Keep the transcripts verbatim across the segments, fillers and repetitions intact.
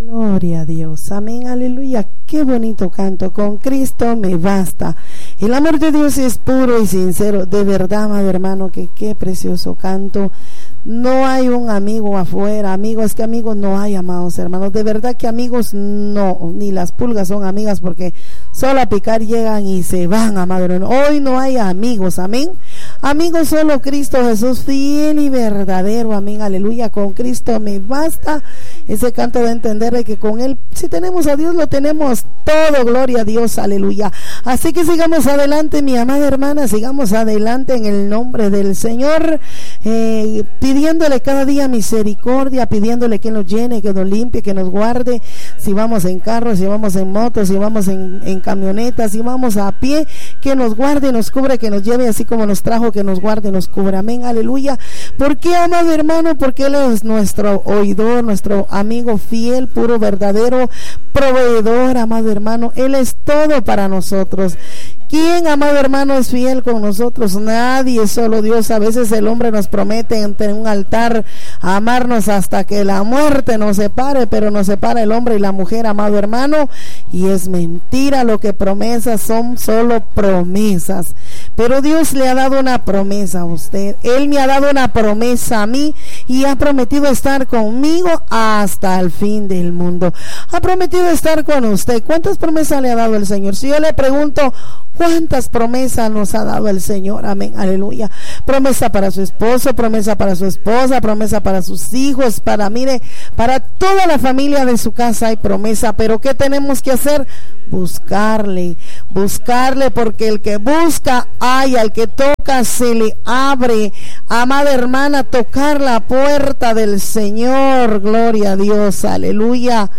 Gloria a Dios, amén, aleluya. Qué bonito canto, con Cristo me basta. El amor de Dios es puro y sincero, de verdad, amado hermano, que qué precioso canto. No hay un amigo afuera, amigos, que amigos no hay, amados hermanos. De verdad que amigos no, ni las pulgas son amigas, porque solo a picar llegan y se van, amado hermano. Hoy no hay amigos, amén. Amigos solo Cristo Jesús, fiel y verdadero, amén, aleluya. Con Cristo me basta. Ese canto de entender que con Él, si tenemos a Dios, lo tenemos todo, gloria a Dios, aleluya. Así que sigamos adelante, mi amada hermana, sigamos adelante en el nombre del Señor, eh, pidiéndole cada día misericordia, pidiéndole que nos llene, que nos limpie, que nos guarde. Si vamos en carro, si vamos en moto, si vamos en, en camionetas, si vamos a pie, que nos guarde, nos cubre, que nos lleve así como nos trajo, que nos guarde, nos cubre, amén, aleluya. ¿Por qué, amado hermano? Porque Él es nuestro oidor, nuestro amigo fiel, puro, verdadero, proveedor, amado hermano. Él es todo para nosotros. ¿Quién, amado hermano, es fiel con nosotros? Nadie, solo Dios. A veces el hombre nos promete ante un altar amarnos hasta que la muerte nos separe, pero nos separa el hombre y la mujer, amado hermano, y es mentira. Lo que promesas son solo promesas, pero Dios le ha dado una promesa a usted. Él me ha dado una promesa a mí y ha prometido estar conmigo hasta el fin del mundo. Ha prometido estar con usted. ¿Cuántas promesas le ha dado el Señor? Si yo le pregunto, ¿cuántas promesas nos ha dado el Señor? Amén, aleluya. Promesa para su esposo, promesa para su esposa, promesa para sus hijos, para, mire, para toda la familia de su casa hay promesa. Pero ¿qué tenemos que hacer? Buscarle, buscarle, porque el que busca halla, al que toca se le abre. Amada hermana, tocar la puerta del Señor, gloria a Dios, aleluya.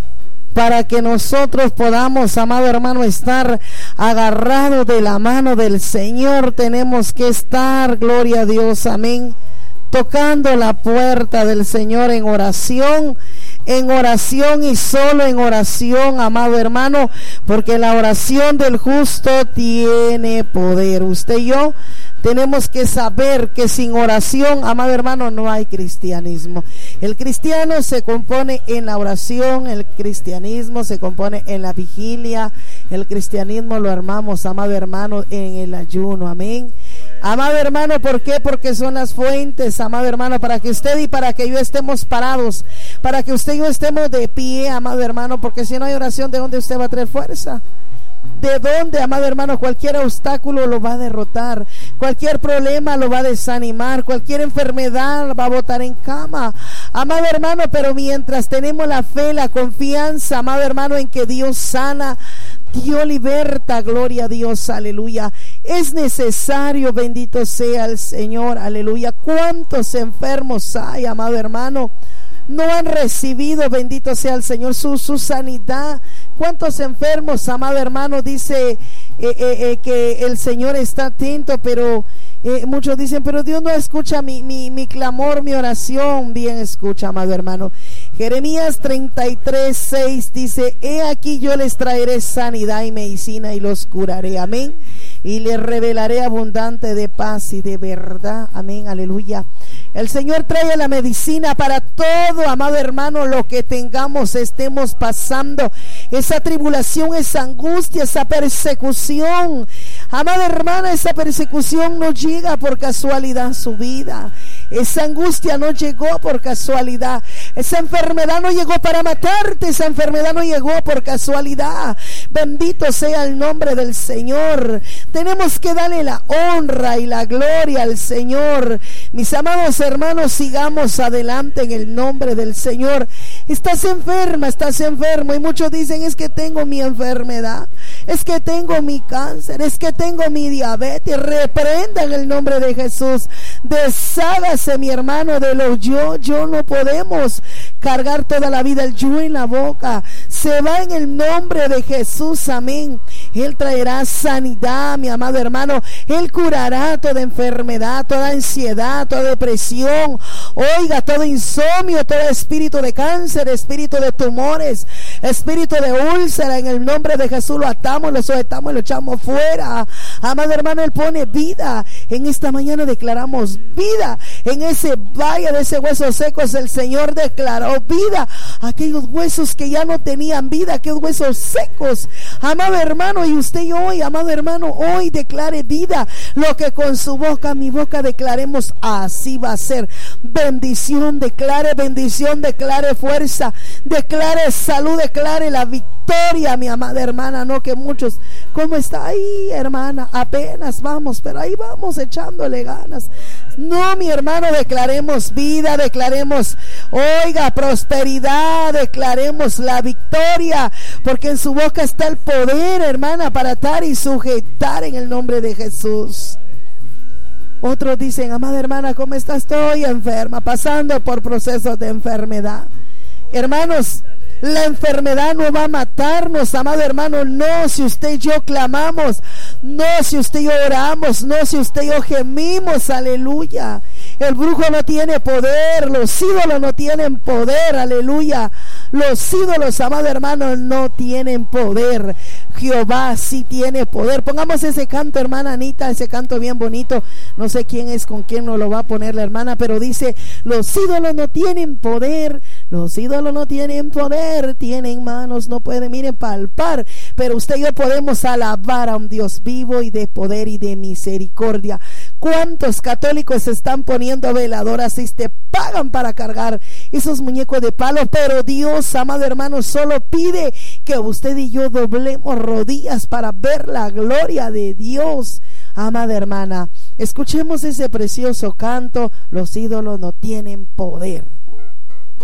Para que nosotros podamos, amado hermano, estar agarrados de la mano del Señor, tenemos que estar, gloria a Dios, amén, tocando la puerta del Señor en oración, en oración y solo en oración, amado hermano, porque la oración del justo tiene poder. Usted y yo tenemos que saber que sin oración, amado hermano, no hay cristianismo. El cristiano se compone en la oración, el cristianismo se compone en la vigilia, el cristianismo lo armamos, amado hermano, en el ayuno, amén. Amado hermano, ¿por qué? Porque son las fuentes, amado hermano, para que usted y para que yo estemos parados, para que usted y yo estemos de pie, amado hermano, porque si no hay oración, ¿de dónde usted va a traer fuerza? ¿De dónde, amado hermano? Cualquier obstáculo lo va a derrotar, cualquier problema lo va a desanimar, cualquier enfermedad lo va a botar en cama, amado hermano. Pero mientras tenemos la fe, la confianza, amado hermano, en que Dios sana, Dios liberta, gloria a Dios, aleluya. Es necesario, bendito sea el Señor, aleluya. ¿Cuántos enfermos hay, amado hermano? No han recibido, bendito sea el Señor, su, su sanidad. ¿Cuántos enfermos, amado hermano, dice eh, eh, eh, que el Señor está atento, pero eh, muchos dicen, pero Dios no escucha mi, mi, mi clamor, mi oración? Bien escucha, amado hermano. Jeremías treinta y tres, seis dice, he aquí yo les traeré sanidad y medicina y los curaré, amén, y les revelaré abundante de paz y de verdad, amén, aleluya. El Señor trae la medicina para todo, amado hermano, lo que tengamos, estemos pasando, esa tribulación, esa angustia, esa persecución. Amada hermana, esa persecución no llega por casualidad a su vida. Esa angustia no llegó por casualidad. Esa enfermedad no llegó para matarte. Esa enfermedad no llegó por casualidad. Bendito sea el nombre del Señor. Tenemos que darle la honra y la gloria al Señor. Mis amados hermanos, sigamos adelante en el nombre del Señor. Estás enferma, estás enfermo, y muchos dicen, es que tengo mi enfermedad, es que tengo mi cáncer, es que tengo mi diabetes. Reprenda en el nombre de Jesús. Deshágase, mi hermano, de los yo. Yo no podemos cargar toda la vida el yo en la boca. Se va en el nombre de Jesús, amén. Él traerá sanidad, mi amado hermano. Él curará toda enfermedad, toda ansiedad, toda depresión. Oiga, todo insomnio, todo espíritu de cáncer, espíritu de tumores, espíritu de úlcera. En el nombre de Jesús lo atamos, lo sujetamos y lo echamos fuera. Amado hermano, Él pone vida. En esta mañana declaramos vida. En ese valle de ese hueso secos, el Señor declaró vida. aquellos huesos que ya no tenían vida, aquellos huesos secos. Amado hermano, y usted hoy, amado hermano, hoy declare vida. Lo que con su boca, mi boca declaremos, así va a ser. Bendición, declare bendición, declare fuerza, declare salud, declare la victoria, mi amada hermana. No que muchos, ¿cómo está ahí, hermana? Apenas vamos, pero ahí vamos echándole ganas. No, mi hermano, declaremos vida, declaremos, oiga, prosperidad, declaremos la victoria, porque en su boca está el poder, hermana, para atar y sujetar en el nombre de Jesús. Otros dicen, amada hermana, ¿cómo estás? Estoy enferma, pasando por procesos de enfermedad. Hermanos, la enfermedad no va a matarnos, amado hermano. No, si usted y yo clamamos. No, si usted y yo oramos. No, si usted y yo gemimos. Aleluya. El brujo no tiene poder. Los ídolos no tienen poder. Aleluya. Los ídolos, amado hermano, no tienen poder. Jehová sí tiene poder. Pongamos ese canto, hermana Anita, ese canto bien bonito. No sé quién es, con quién nos lo va a poner la hermana, pero dice: los ídolos no tienen poder. Los ídolos no tienen poder. Tienen manos, no pueden, miren, palpar. Pero usted y yo podemos alabar a un Dios vivo y de poder y de misericordia. ¿Cuántos católicos se están poniendo veladoras y te pagan para cargar esos muñecos de palo? Pero Dios, amado hermano, solo pide que usted y yo doblemos rodillas para ver la gloria de Dios. Amada hermana, escuchemos ese precioso canto: los ídolos no tienen poder.